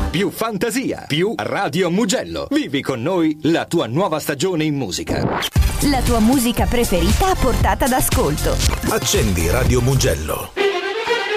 più fantasia, più Radio Mugello. Vivi con noi la tua nuova stagione in musica. La tua musica preferita a portata d'ascolto. Accendi Radio Mugello.